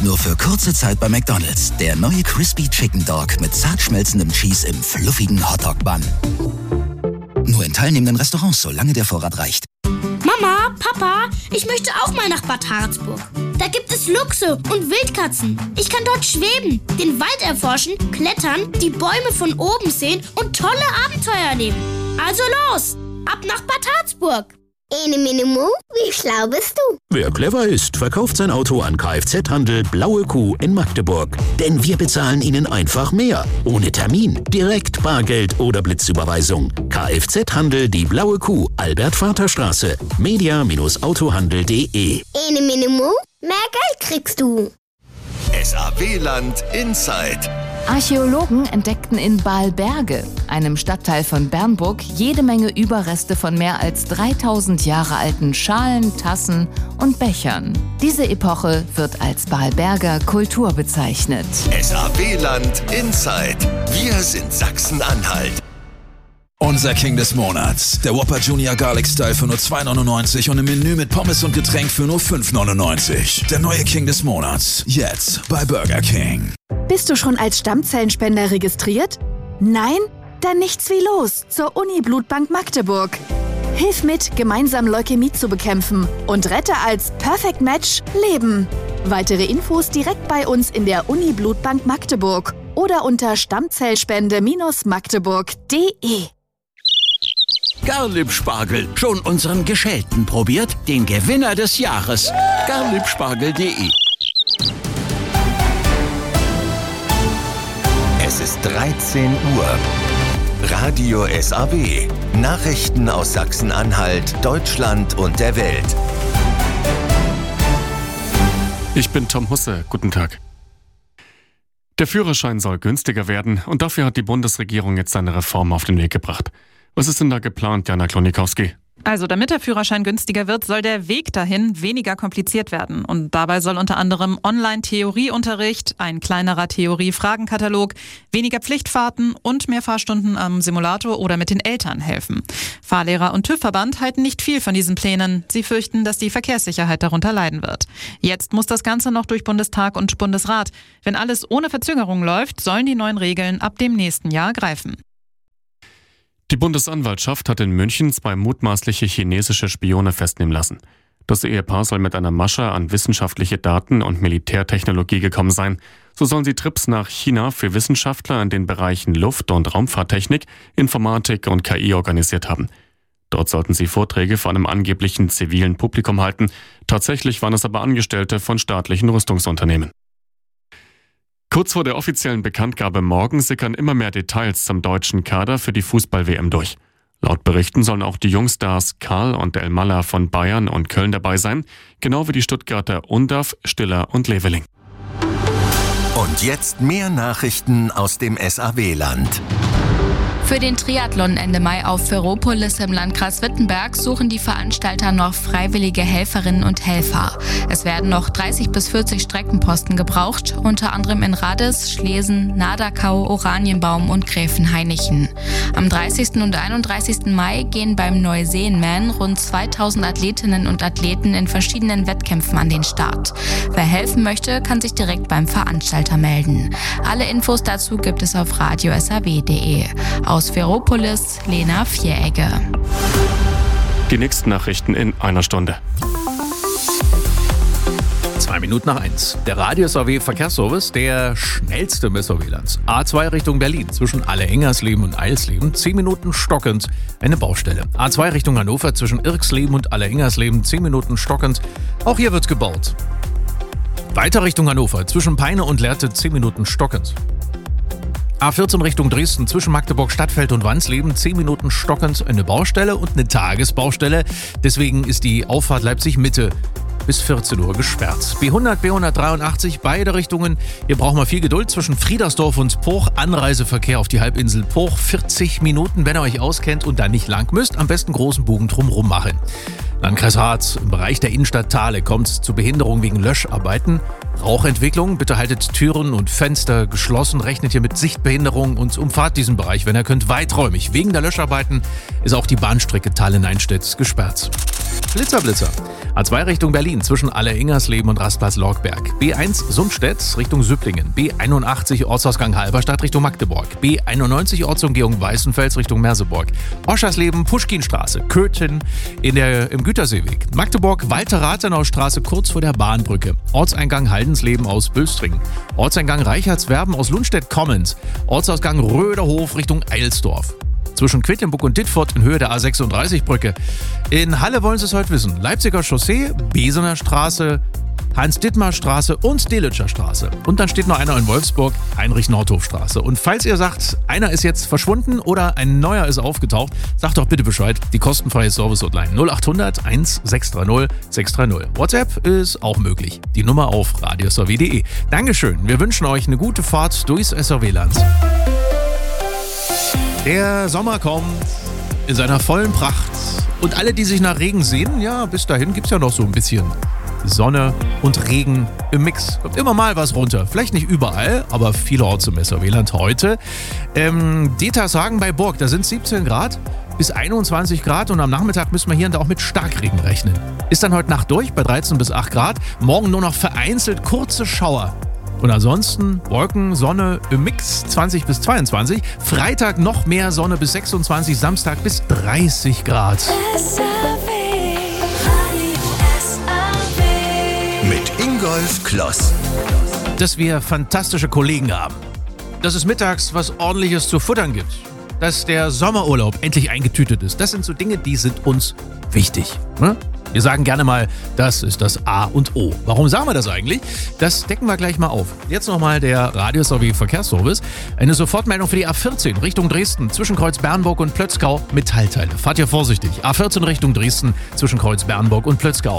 Nur für kurze Zeit bei McDonald's. Der neue Crispy Chicken Dog mit zart schmelzendem Cheese im fluffigen Hotdog-Bun. Nur in teilnehmenden Restaurants, solange der Vorrat reicht. Mama, Papa, ich möchte auch mal nach Bad Harzburg. Da gibt es Luchse und Wildkatzen. Ich kann dort schweben, den Wald erforschen, klettern, die Bäume von oben sehen und tolle Abenteuer erleben. Also los, ab nach Bad Harzburg. Ene Mene Mu, wie schlau bist du? Wer clever ist, verkauft sein Auto an Kfz-Handel Blaue Kuh in Magdeburg. Denn wir bezahlen Ihnen einfach mehr. Ohne Termin, direkt Bargeld oder Blitzüberweisung. Kfz-Handel die Blaue Kuh, Albert-Vater-Straße, media-autohandel.de. Ene Mene Mu, mehr Geld kriegst du. SAW-Land Inside. Archäologen entdeckten in Balberge, einem Stadtteil von Bernburg, jede Menge Überreste von mehr als 3000 Jahre alten Schalen, Tassen und Bechern. Diese Epoche wird als Balberger Kultur bezeichnet. SAW-Land Inside. Wir sind Sachsen-Anhalt. Unser King des Monats. Der Whopper Junior Garlic Style für nur $2,99 und im Menü mit Pommes und Getränk für nur $5,99. Der neue King des Monats. Jetzt bei Burger King. Bist du schon als Stammzellenspender registriert? Nein? Dann nichts wie los zur Uni-Blutbank Magdeburg. Hilf mit, gemeinsam Leukämie zu bekämpfen und rette als Perfect Match Leben. Weitere Infos direkt bei uns in der Uni-Blutbank Magdeburg oder unter stammzellspende-magdeburg.de. Garlib-Spargel. Schon unseren Geschälten probiert? Den Gewinner des Jahres. Garlibspargel.de. Es ist 13 Uhr. Radio SAW. Nachrichten aus Sachsen-Anhalt, Deutschland und der Welt. Ich bin Tom Husse. Guten Tag. Der Führerschein soll günstiger werden und dafür hat die Bundesregierung jetzt eine Reform auf den Weg gebracht. Was ist denn da geplant, Jana Klonikowski? Also damit der Führerschein günstiger wird, soll der Weg dahin weniger kompliziert werden. Und dabei soll unter anderem Online-Theorieunterricht, ein kleinerer Theorie-Fragenkatalog, weniger Pflichtfahrten und mehr Fahrstunden am Simulator oder mit den Eltern helfen. Fahrlehrer und TÜV-Verband halten nicht viel von diesen Plänen. Sie fürchten, dass die Verkehrssicherheit darunter leiden wird. Jetzt muss das Ganze noch durch Bundestag und Bundesrat. Wenn alles ohne Verzögerung läuft, sollen die neuen Regeln ab dem nächsten Jahr greifen. Die Bundesanwaltschaft hat in München 2 mutmaßliche chinesische Spione festnehmen lassen. Das Ehepaar soll mit einer Masche an wissenschaftliche Daten und Militärtechnologie gekommen sein. So sollen sie Trips nach China für Wissenschaftler in den Bereichen Luft- und Raumfahrttechnik, Informatik und KI organisiert haben. Dort sollten sie Vorträge vor einem angeblichen zivilen Publikum halten. Tatsächlich waren es aber Angestellte von staatlichen Rüstungsunternehmen. Kurz vor der offiziellen Bekanntgabe morgen sickern immer mehr Details zum deutschen Kader für die Fußball-WM durch. Laut Berichten sollen auch die Jungstars Karl und Elmalah von Bayern und Köln dabei sein, genau wie die Stuttgarter Undav, Stiller und Leveling. Und jetzt mehr Nachrichten aus dem SAW-Land. Für den Triathlon Ende Mai auf Ferropolis im Landkreis Wittenberg suchen die Veranstalter noch freiwillige Helferinnen und Helfer. Es werden noch 30 bis 40 Streckenposten gebraucht, unter anderem in Radis, Schlesen, Nadakau, Oranienbaum und Gräfenhainichen. Am 30. und 31. Mai gehen beim Neuseenman rund 2000 Athletinnen und Athleten in verschiedenen Wettkämpfen an den Start. Wer helfen möchte, kann sich direkt beim Veranstalter melden. Alle Infos dazu gibt es auf radiosaw.de. Aus Ferropolis, Lena Vieregge. Die nächsten Nachrichten in einer Stunde. 1:02. Der Radio SAW Verkehrsservice, der schnellste im SAW-Land. A2 Richtung Berlin, zwischen Alle-Engersleben und Eilsleben, 10 Minuten stockend, eine Baustelle. A2 Richtung Hannover, zwischen Irksleben und Alle-Engersleben, 10 Minuten stockend, auch hier wird gebaut. Weiter Richtung Hannover, zwischen Peine und Lehrte, 10 Minuten stockend. A14 Richtung Dresden, zwischen Magdeburg Stadtfeld und Wansleben, 10 Minuten stockend, eine Baustelle und eine Tagesbaustelle. Deswegen ist die Auffahrt Leipzig-Mitte bis 14 Uhr gesperrt. B100, B183, beide Richtungen. Hier braucht man viel Geduld zwischen Friedersdorf und Poch. Anreiseverkehr auf die Halbinsel Poch, 40 Minuten, wenn ihr euch auskennt und dann nicht lang müsst. Am besten großen Bogen drumherum machen. Landkreis Harz, im Bereich der Innenstadt Thale kommt es zu Behinderung wegen Löscharbeiten. Rauchentwicklung, bitte haltet Türen und Fenster geschlossen, rechnet hier mit Sichtbehinderung und umfahrt diesen Bereich, wenn ihr könnt, weiträumig. Wegen der Löscharbeiten ist auch die Bahnstrecke Thale-Neinstedt gesperrt. Blitzer. A2 Richtung Berlin zwischen Alle-Ingersleben und Rastplatz Lorgberg. B1 Sundstedt Richtung Süpplingen. B81 Ortsausgang Halberstadt Richtung Magdeburg. B91 Ortsumgehung Weißenfels Richtung Merseburg. Oschersleben Puschkinstraße. Köthen im Güterseeweg. Magdeburg Walter-Rathenau-Straße kurz vor der Bahnbrücke. Ortseingang Haldensleben aus Bülstringen. Ortseingang Reichertswerben aus Lundstedt-Commons. Ortsausgang Röderhof Richtung Eilsdorf. Zwischen Quedlinburg und Dittfurt in Höhe der A36-Brücke. In Halle wollen Sie es heute wissen. Leipziger Chaussee, Besener Straße, Hans-Dittmar-Straße und Delitscher Straße. Und dann steht noch einer in Wolfsburg, Heinrich-Nordhof-Straße. Und falls ihr sagt, einer ist jetzt verschwunden oder ein neuer ist aufgetaucht, sagt doch bitte Bescheid. Die kostenfreie Service-Hotline 0800 1630 630. WhatsApp ist auch möglich. Die Nummer auf radiosrw.de. Dankeschön. Wir wünschen euch eine gute Fahrt durchs SRW-Land. Der Sommer kommt in seiner vollen Pracht. Und alle, die sich nach Regen sehnen, ja, bis dahin gibt es ja noch so ein bisschen Sonne und Regen im Mix. Kommt immer mal was runter. Vielleicht nicht überall, aber vielerorts im SRW-Land heute. Detershagen bei Burg, da sind 17 Grad bis 21 Grad und am Nachmittag müssen wir hier und da auch mit Starkregen rechnen. Ist dann heute Nacht durch bei 13 bis 8 Grad. Morgen nur noch vereinzelt kurze Schauer. Und ansonsten Wolken, Sonne im Mix 20 bis 22. Freitag noch mehr Sonne bis 26, Samstag bis 30 Grad. Mit Ingolf Kloss. Dass wir fantastische Kollegen haben. Dass es mittags was Ordentliches zu futtern gibt. Dass der Sommerurlaub endlich eingetütet ist. Das sind so Dinge, die sind uns wichtig. Ne? Wir sagen gerne mal, das ist das A und O. Warum sagen wir das eigentlich? Das decken wir gleich mal auf. Jetzt nochmal der Radio-SRW Verkehrsservice. Eine Sofortmeldung für die A14 Richtung Dresden zwischen Kreuz Bernburg und Plötzkau. Metallteile. Fahrt ihr vorsichtig. A14 Richtung Dresden zwischen Kreuz Bernburg und Plötzkau.